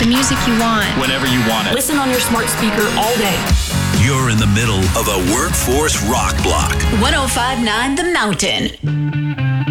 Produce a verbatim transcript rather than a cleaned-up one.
The music you want. Whenever you want it. Listen on your smart speaker all day. You're in the middle of a workforce rock block. one oh five point nine The Mountain.